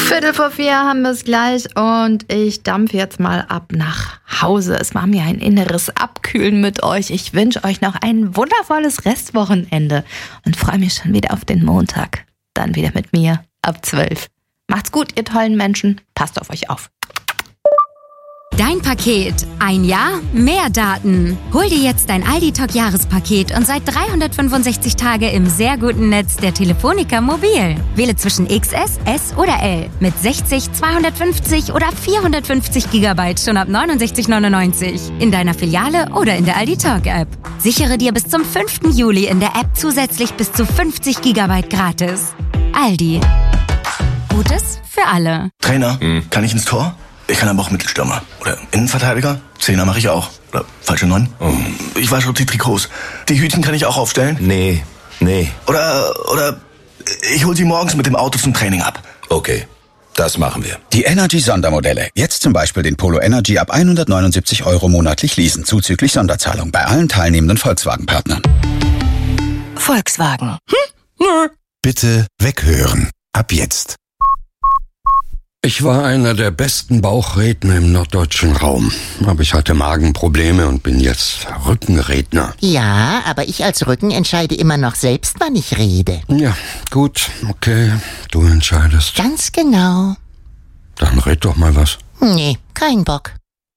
3:15 haben wir es gleich und ich dampfe jetzt mal ab nach Hause. Es war mir ein inneres Abkühlen mit euch. Ich wünsche euch noch ein wundervolles Restwochenende und freue mich schon wieder auf den Montag. Dann wieder mit mir ab 12. Macht's gut, ihr tollen Menschen. Passt auf euch auf. Dein Paket. Ein Jahr, mehr Daten. Hol dir jetzt dein Aldi-Talk-Jahrespaket und seit 365 Tage im sehr guten Netz der Telefonica Mobil. Wähle zwischen XS, S oder L mit 60, 250 oder 450 GB schon ab 69,99 in deiner Filiale oder in der Aldi-Talk-App. Sichere dir bis zum 5. Juli in der App zusätzlich bis zu 50 GB gratis. Aldi. Gutes für alle. Trainer, kann ich ins Tor? Ich kann aber auch Mittelstürmer. Oder Innenverteidiger. Zehner mache ich auch. Oder falsche 9. Ich wasche die Trikots. Die Hütchen kann ich auch aufstellen? Nee. Oder ich hol sie morgens mit dem Auto zum Training ab. Okay, das machen wir. Die Energy-Sondermodelle. Jetzt zum Beispiel den Polo Energy ab 179 € monatlich leasen, zuzüglich Sonderzahlung bei allen teilnehmenden Volkswagen-Partnern. Volkswagen. Bitte weghören. Ab jetzt. Ich war einer der besten Bauchredner im norddeutschen Raum. Aber ich hatte Magenprobleme und bin jetzt Rückenredner. Ja, aber ich als Rücken entscheide immer noch selbst, wann ich rede. Ja, gut, okay, du entscheidest. Ganz genau. Dann red doch mal was. Nee, kein Bock.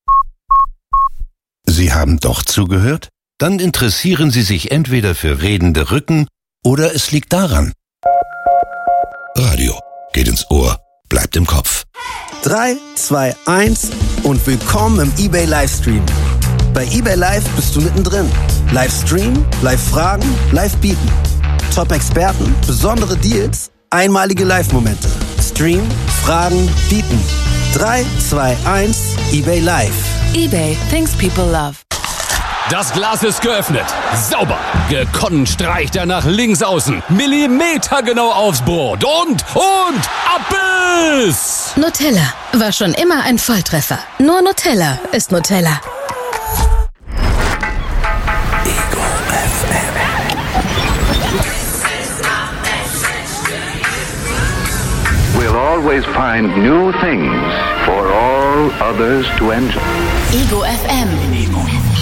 Sie haben doch zugehört? Dann interessieren Sie sich entweder für redende Rücken oder es liegt daran. Radio geht ins Ohr, bleibt im Kopf. 3, 2, 1 und willkommen im eBay Livestream. Bei eBay Live bist du mittendrin. Livestream, Live-Fragen, Live-Bieten. Top-Experten, besondere Deals, einmalige Live-Momente. Stream, Fragen, Bieten. 3, 2, 1, eBay Live. eBay, things people love. Das Glas ist geöffnet. Sauber. Gekonnt streicht er nach links außen. Millimetergenau aufs Brot. Und ab ist... Nutella war schon immer ein Volltreffer. Nur Nutella ist Nutella. Ego FM. We'll always find new things for all others to enjoy. Ego FM.